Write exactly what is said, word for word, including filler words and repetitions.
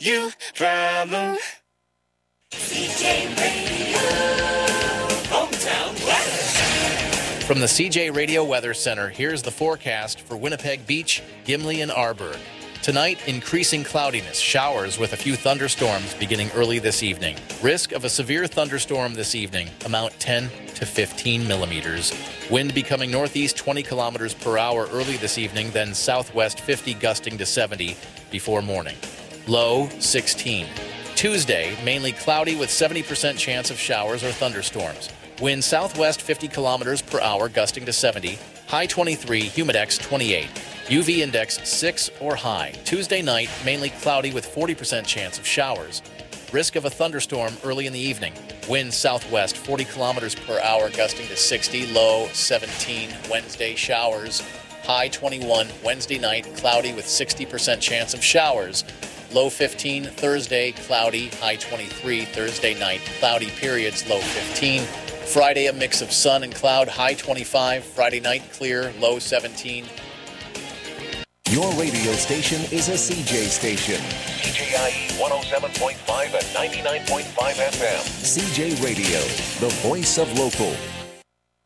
you problem. C J Radio, hometown weather. From the C J Radio Weather Center, here's the forecast for Winnipeg Beach, Gimli, and Arborg. Tonight, increasing cloudiness, showers with a few thunderstorms beginning early this evening. Risk of a severe thunderstorm this evening, amount ten to fifteen millimeters. Wind becoming northeast twenty kilometers per hour early this evening, then southwest fifty gusting to seventy before morning. Low sixteen. Tuesday, mainly cloudy with seventy percent chance of showers or thunderstorms. Wind southwest fifty kilometers per hour gusting to seventy. High twenty-three, humidex twenty-eight. U V index six or high. Tuesday night, mainly cloudy with forty percent chance of showers. Risk of a thunderstorm early in the evening. Wind southwest forty kilometers per hour gusting to sixty. Low seventeen. Wednesday, showers. High twenty-one. Wednesday night, cloudy with sixty percent chance of showers. Low fifteen. Thursday, cloudy. High twenty-three. Thursday night, cloudy periods. Low fifteen. Friday, a mix of sun and cloud. High twenty-five. Friday night, clear. Low seventeen. Your radio station is a C J station. C J I E one oh seven point five and ninety-nine point five F M. C J Radio, the voice of local.